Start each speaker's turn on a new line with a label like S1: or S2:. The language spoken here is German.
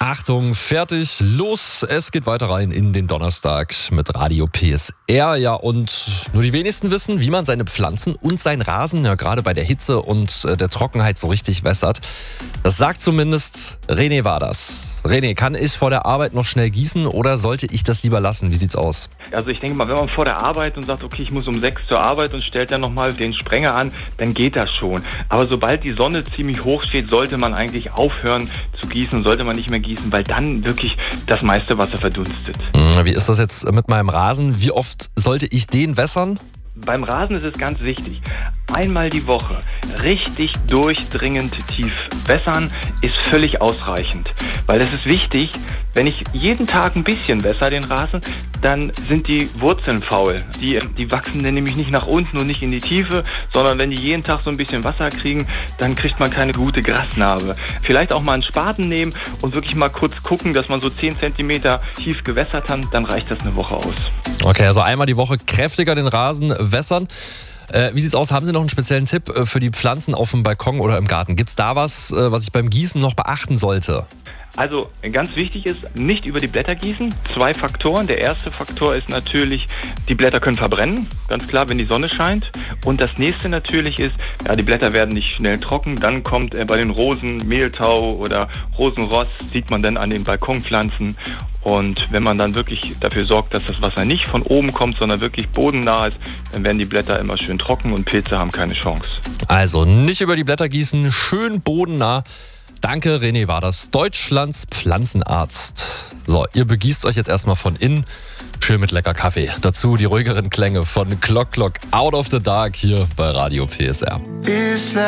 S1: Achtung, fertig, los. Es geht weiter rein in den Donnerstag mit Radio PSR. Ja, und nur die wenigsten wissen, wie man seine Pflanzen und seinen Rasen ja gerade bei der Hitze und der Trockenheit so richtig wässert. Das sagt zumindest René Waders. René, kann ich vor der Arbeit noch schnell gießen oder sollte ich das lieber lassen? Wie sieht's aus?
S2: Also ich denke mal, wenn man vor der Arbeit und sagt, okay, ich muss um 6 zur Arbeit und stellt dann nochmal den Sprenger an, dann geht das schon. Aber sobald die Sonne ziemlich hoch steht, sollte man eigentlich aufhören zu gießen, sollte man nicht mehr gießen, weil dann wirklich das meiste Wasser verdunstet.
S1: Wie ist das jetzt mit meinem Rasen? Wie oft sollte ich den wässern?
S2: Beim Rasen ist es ganz wichtig, einmal die Woche richtig durchdringend tief wässern ist völlig ausreichend. Weil es ist wichtig, wenn ich jeden Tag ein bisschen wässer den Rasen, dann sind die Wurzeln faul. Die wachsen dann nämlich nicht nach unten und nicht in die Tiefe, sondern wenn die jeden Tag so ein bisschen Wasser kriegen, dann kriegt man keine gute Grasnarbe. Vielleicht auch mal einen Spaten nehmen und wirklich mal kurz gucken, dass man so 10 cm tief gewässert hat, dann reicht das eine Woche aus.
S1: Okay, also einmal die Woche kräftiger den Rasen wässern. Wie sieht's aus? Haben Sie noch einen speziellen Tipp für die Pflanzen auf dem Balkon oder im Garten? Gibt's da was ich beim Gießen noch beachten sollte?
S2: Also ganz wichtig ist, nicht über die Blätter gießen. 2 Faktoren. Der erste Faktor ist natürlich, die Blätter können verbrennen, ganz klar, wenn die Sonne scheint. Und das nächste natürlich ist, ja, die Blätter werden nicht schnell trocken. Dann kommt bei den Rosen Mehltau oder Rosenrost, sieht man dann an den Balkonpflanzen. Und wenn man dann wirklich dafür sorgt, dass das Wasser nicht von oben kommt, sondern wirklich bodennah ist, dann werden die Blätter immer schön trocken und Pilze haben keine Chance.
S1: Also nicht über die Blätter gießen, schön bodennah. Danke, René Waders, Deutschlands Pflanzenarzt. So, ihr begießt euch jetzt erstmal von innen. Schön mit lecker Kaffee. Dazu die ruhigeren Klänge von Clock Clock Out of the Dark hier bei Radio PSR.